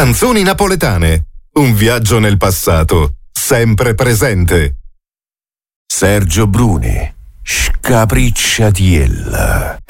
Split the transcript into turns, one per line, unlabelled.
Canzoni napoletane. Un viaggio nel passato, sempre presente.
Sergio Bruni, Scapricciatiella.